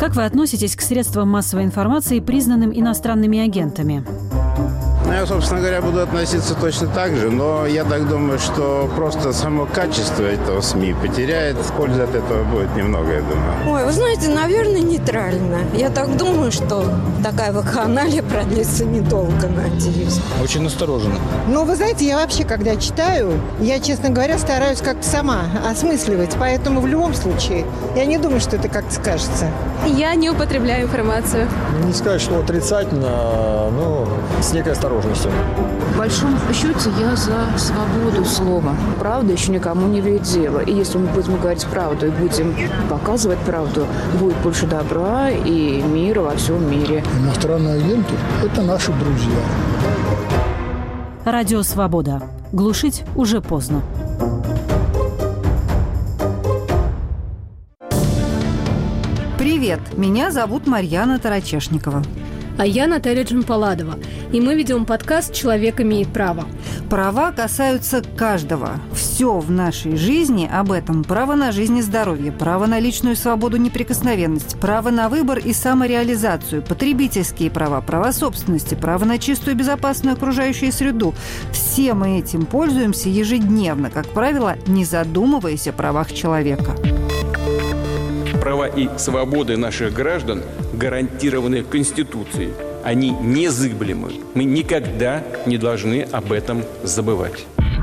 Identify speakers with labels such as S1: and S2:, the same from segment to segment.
S1: Как вы относитесь к средствам массовой информации, признанным иностранными агентами?
S2: Я, собственно говоря, буду относиться точно так же, но я так думаю, что просто само качество этого СМИ потеряет. Пользы от этого будет немного, я думаю.
S3: Ой, вы знаете, наверное, нейтрально. Я так думаю, что такая вакханалия продлится недолго, надеюсь.
S4: Очень настороженно.
S5: Ну, вы знаете, я вообще, когда читаю, я, честно говоря, стараюсь как-то сама осмысливать. Поэтому в любом случае, я не думаю, что это как-то скажется.
S6: Я не употребляю информацию.
S4: Не сказать, что отрицательно, но с некой осторожностью.
S7: В большом счете я за свободу слова. Правда еще никому не имеет дела. И если мы будем говорить правду и будем показывать правду, будет больше добра и мира во всем мире.
S8: Иностранные агенты – это наши друзья.
S1: Радио «Свобода». Глушить уже поздно.
S9: Привет, меня зовут Марьяна Тарачешникова.
S6: А я Наталья Джампаладова. И мы ведем подкаст «Человек имеет право».
S9: Права касаются каждого. Все в нашей жизни об этом. Право на жизнь и здоровье, право на личную свободу, неприкосновенность, право на выбор и самореализацию, потребительские права, права собственности, право на чистую и безопасную окружающую среду. Все мы этим пользуемся ежедневно, как правило, не задумываясь о правах человека.
S10: Права и свободы наших граждан гарантированы Конституцией. Они незыблемы. Мы никогда не должны об этом забывать.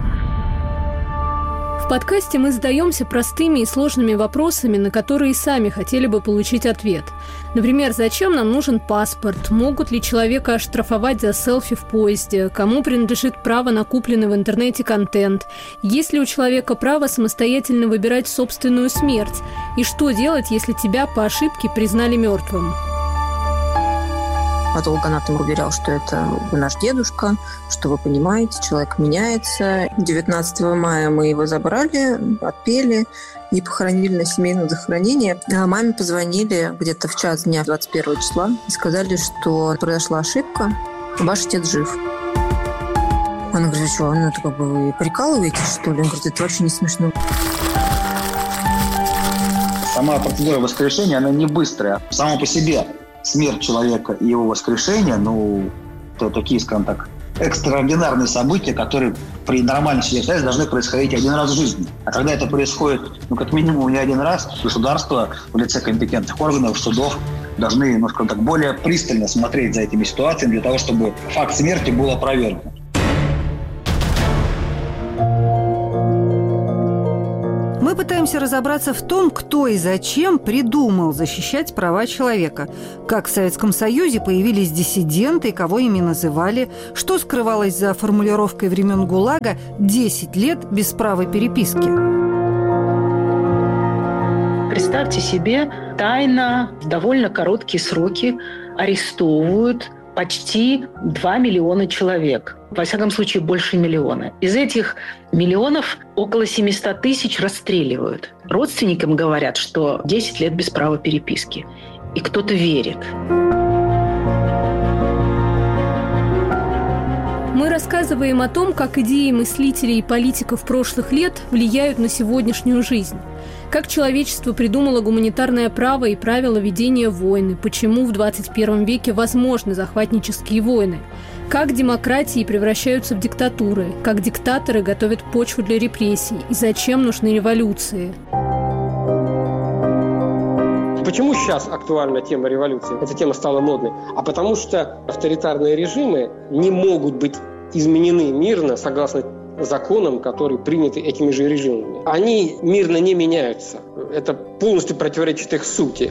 S6: В подкасте мы задаемся простыми и сложными вопросами, на которые сами хотели бы получить ответ. Например, зачем нам нужен паспорт? Могут ли человека оштрафовать за селфи в поезде? Кому принадлежит право на купленный в интернете контент? Есть ли у человека право самостоятельно выбирать собственную смерть? И что делать, если тебя по ошибке признали мертвым?
S11: Патологоанатом уверял, что это наш дедушка, что вы понимаете, человек меняется. 19 мая мы его забрали, отпели и похоронили на семейном захоронении. А маме позвонили где-то в час дня 21 числа и сказали, что произошла ошибка, ваш отец жив. Она говорит, что, это как бы вы прикалываетесь, что ли? Он говорит, это вообще не смешно.
S12: Сама процедура воскрешения, она не быстрая. Само по себе смерть человека и его воскрешение, это такие, скажем так, экстраординарные события, которые при нормальной ситуации должны происходить один раз в жизни. А когда это происходит, как минимум не один раз, государство в лице компетентных органов, судов должны, скажем так, более пристально смотреть за этими ситуациями для того, чтобы факт смерти был опровергнут.
S9: Мы пытаемся разобраться в том, кто и зачем придумал защищать права человека. Как в Советском Союзе появились диссиденты и кого ими называли, что скрывалось за формулировкой времен ГУЛАГа «10 лет без права переписки».
S7: Представьте себе, тайно в довольно короткие сроки арестовывают почти 2 миллиона человек. Во всяком случае, больше миллиона. Из этих миллионов около 700 тысяч расстреливают. Родственникам говорят, что 10 лет без права переписки. И кто-то верит.
S6: Мы рассказываем о том, как идеи мыслителей и политиков прошлых лет влияют на сегодняшнюю жизнь. Как человечество придумало гуманитарное право и правила ведения войны, почему в 21 веке возможны захватнические войны, как демократии превращаются в диктатуры, как диктаторы готовят почву для репрессий и зачем нужны революции.
S13: Почему сейчас актуальна тема революции? Эта тема стала модной. А потому что авторитарные режимы не могут быть изменены мирно согласно законам, которые приняты этими же режимами. Они мирно не меняются. Это полностью противоречит их сути.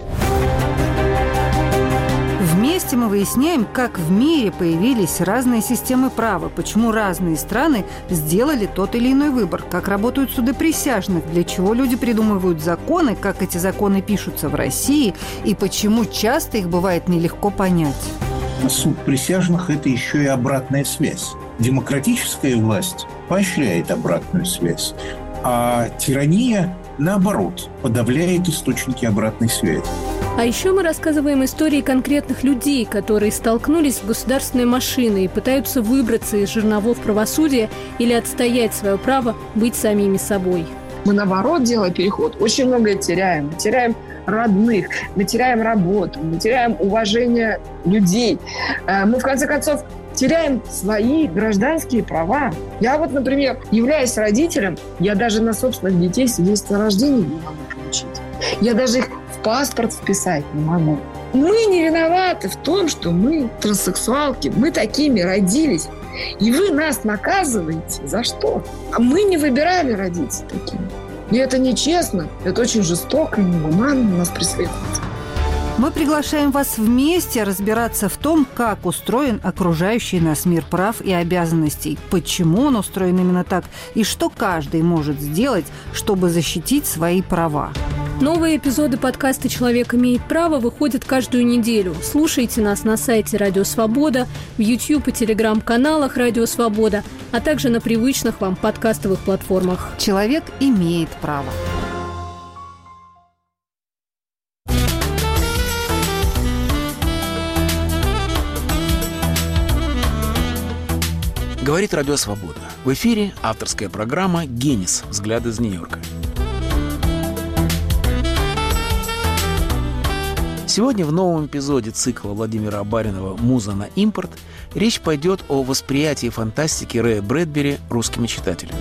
S9: Вместе мы выясняем, как в мире появились разные системы права, почему разные страны сделали тот или иной выбор, как работают суды присяжных, для чего люди придумывают законы, как эти законы пишутся в России и почему часто их бывает нелегко понять.
S14: Суд присяжных – это еще и обратная связь. Демократическая власть поощряет обратную связь, а тирания, наоборот, подавляет источники обратной связи.
S6: А еще мы рассказываем истории конкретных людей, которые столкнулись с государственной машиной и пытаются выбраться из жерновов правосудия или отстоять свое право быть самими собой.
S15: Мы, наоборот, делая переход, очень многое теряем. Теряем родных, мы теряем работу, мы теряем уважение людей. Мы, в конце концов, теряем свои гражданские права. Я вот, например, являясь родителем, я даже на собственных детей свидетельство о рождении не могу получить. Я даже их в паспорт вписать не могу. Мы не виноваты в том, что мы транссексуалки, мы такими родились. И вы нас наказываете. За что? А мы не выбирали родиться такими. И это нечестно, это очень жестоко и негуманно нас преследует.
S9: Мы приглашаем вас вместе разбираться в том, как устроен окружающий нас мир прав и обязанностей, почему он устроен именно так и что каждый может сделать, чтобы защитить свои права.
S6: Новые эпизоды подкаста «Человек имеет право» выходят каждую неделю. Слушайте нас на сайте «Радио Свобода», в YouTube и Telegram-каналах «Радио Свобода», а также на привычных вам подкастовых платформах.
S9: «Человек имеет право».
S16: Говорит Радио Свобода. В эфире авторская программа «Генис. Взгляд из Нью-Йорка». Сегодня в новом эпизоде цикла Владимира Абаринова «Муза на импорт» речь пойдет о восприятии фантастики Рэя Брэдбери русскими читателями.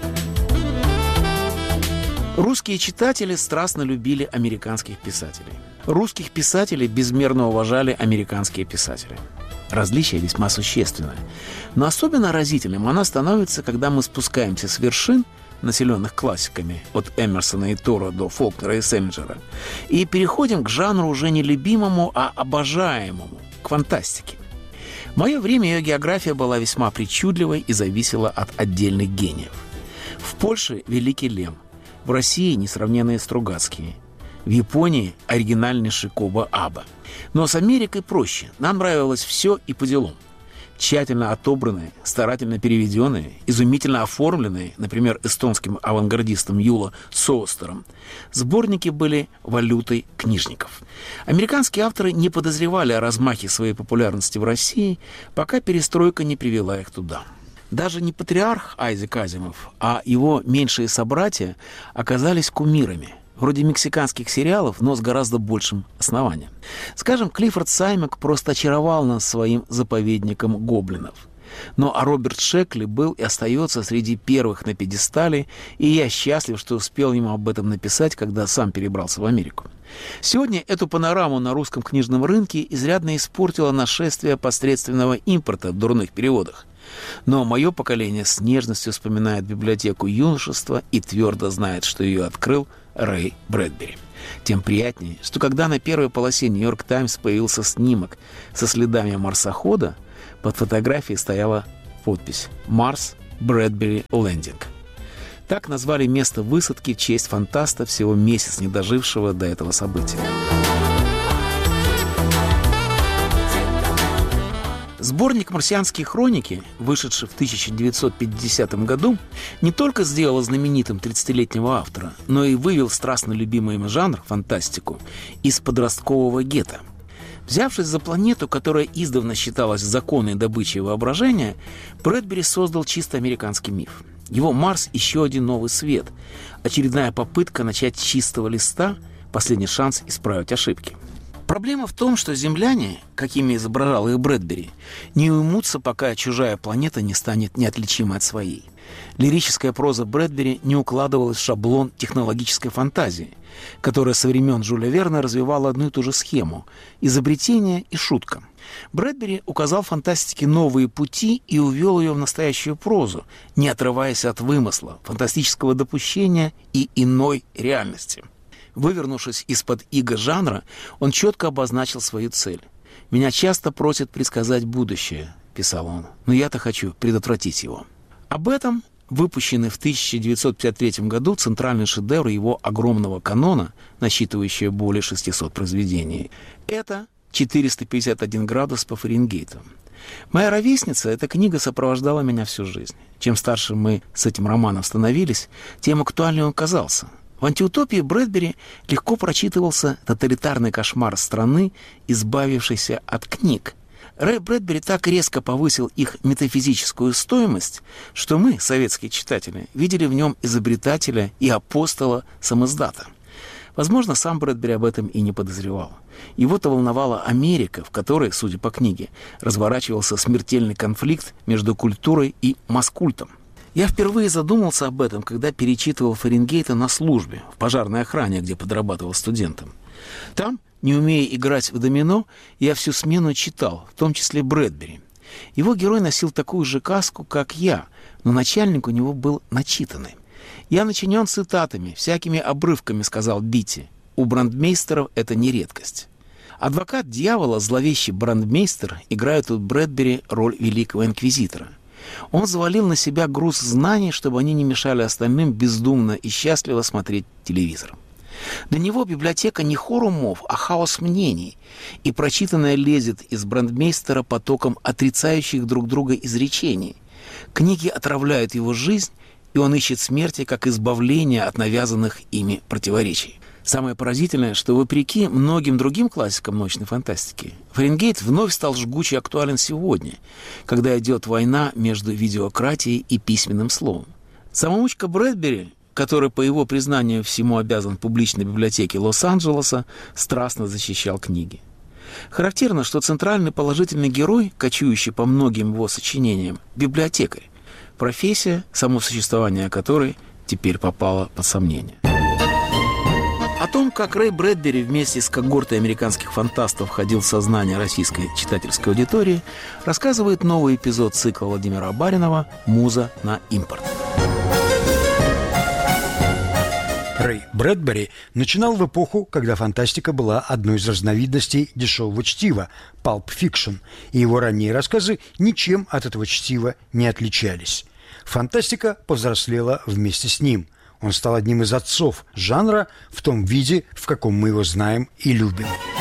S16: Русские читатели страстно любили американских писателей. Русских писателей безмерно уважали американские писатели. Различие весьма существенное. Но особенно разительным оно становится, когда мы спускаемся с вершин, населенных классиками, от Эмерсона и Тора до Фолкнера и Селлинджера, и переходим к жанру уже не любимому, а обожаемому, к фантастике. В мое время ее география была весьма причудливой и зависела от отдельных гениев. В Польше – великий Лем, в России – несравненные Стругацкие, в Японии – оригинальнейший Коба Аба. Но с Америкой проще. Нам нравилось все и по делам. Тщательно отобранные, старательно переведенные, изумительно оформленные, например, эстонским авангардистом Юла Соостером, сборники были валютой книжников. Американские авторы не подозревали о размахе своей популярности в России, пока перестройка не привела их туда. Даже не патриарх Айзек Азимов, а его меньшие собратья оказались кумирами. Вроде мексиканских сериалов, но с гораздо большим основанием. Скажем, Клиффорд Саймак просто очаровал нас своим заповедником гоблинов. Но Роберт Шекли был и остается среди первых на пьедестале, и я счастлив, что успел ему об этом написать, когда сам перебрался в Америку. Сегодня эту панораму на русском книжном рынке изрядно испортило нашествие посредственного импорта в дурных переводах. Но мое поколение с нежностью вспоминает библиотеку юношества и твердо знает, что ее открыл Рэй Брэдбери. Тем приятнее, что когда на первой полосе «Нью-Йорк Таймс» появился снимок со следами марсохода, под фотографией стояла подпись «Марс Брэдбери Лендинг». Так назвали место высадки в честь фантаста, всего месяц не дожившего до этого события. Сборник «Марсианские хроники», вышедший в 1950 году, не только сделал знаменитым 30-летнего автора, но и вывел страстно любимый им жанр, фантастику, из подросткового гетто. Взявшись за планету, которая издавна считалась законной добычей воображения, Брэдбери создал чисто американский миф. Его «Марс» — еще один новый свет, очередная попытка начать с чистого листа, последний шанс исправить ошибки. Проблема в том, что земляне, какими изображал их Брэдбери, не уймутся, пока чужая планета не станет неотличимой от своей. Лирическая проза Брэдбери не укладывалась в шаблон технологической фантазии, которая со времен Жюля Верна развивала одну и ту же схему – изобретение и шутка. Брэдбери указал фантастике новые пути и увел ее в настоящую прозу, не отрываясь от вымысла, фантастического допущения и иной реальности. Вывернувшись из-под иго жанра, он четко обозначил свою цель. «Меня часто просят предсказать будущее», – писал он, – «но я-то хочу предотвратить его». Об этом выпущенный в 1953 году центральный шедевр его огромного канона, насчитывающий более 600 произведений. Это «451 градус по Фаренгейту». «Моя ровесница» — эта книга сопровождала меня всю жизнь. Чем старше мы с этим романом становились, тем актуальнее он казался. В «Антиутопии» Брэдбери легко прочитывался тоталитарный кошмар страны, избавившейся от книг. Рэй Брэдбери так резко повысил их метафизическую стоимость, что мы, советские читатели, видели в нем изобретателя и апостола самиздата. Возможно, сам Брэдбери об этом и не подозревал. Его-то волновала Америка, в которой, судя по книге, разворачивался смертельный конфликт между культурой и маскультом. Я впервые задумался об этом, когда перечитывал Фаренгейта на службе, в пожарной охране, где подрабатывал студентом. Там, не умея играть в домино, я всю смену читал, в том числе Брэдбери. Его герой носил такую же каску, как я, но начальник у него был начитанный. «Я начинен цитатами, всякими обрывками», — сказал Битти. «У брандмейстеров это не редкость». Адвокат дьявола, зловещий брандмейстер, играет у Брэдбери роль великого инквизитора. Он завалил на себя груз знаний, чтобы они не мешали остальным бездумно и счастливо смотреть телевизор. Для него библиотека не хор умов, а хаос мнений, и прочитанное лезет из брандмейстера потоком отрицающих друг друга изречений. Книги отравляют его жизнь, и он ищет смерти как избавления от навязанных ими противоречий. Самое поразительное, что вопреки многим другим классикам научной фантастики, Фаренгейт вновь стал жгуче актуален сегодня, когда идет война между видеократией и письменным словом. Самоучка Брэдбери, который, по его признанию, всему обязан публичной библиотеке Лос-Анджелеса, страстно защищал книги. Характерно, что центральный положительный герой, кочующий по многим его сочинениям, библиотекарь, профессия, само существование которой теперь попало под сомнение. О том, как Рэй Брэдбери вместе с когортой американских фантастов входил в сознание российской читательской аудитории, рассказывает новый эпизод цикла Владимира Баринова «Муза на импорт».
S17: Рэй Брэдбери начинал в эпоху, когда фантастика была одной из разновидностей дешевого чтива – Pulp Fiction, и его ранние рассказы ничем от этого чтива не отличались. Фантастика повзрослела вместе с ним. Он стал одним из отцов жанра в том виде, в каком мы его знаем и любим.